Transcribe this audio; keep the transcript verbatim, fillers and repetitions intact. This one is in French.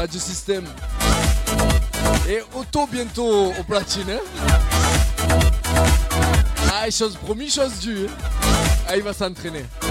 Radio System. Et Otto bientôt au platine. Hein. Ah, chose promis, chose due. Hein. Ah, il va s'entraîner.